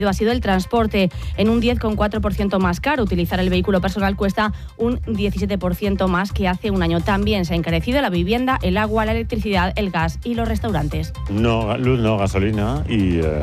ha sido el transporte, en un 10,4% más caro. Utilizar el vehículo personal cuesta un 17% más que hace un año. También se ha encarecido la vivienda, el agua, la electricidad, el gas y los restaurantes. No, luz no, gasolina y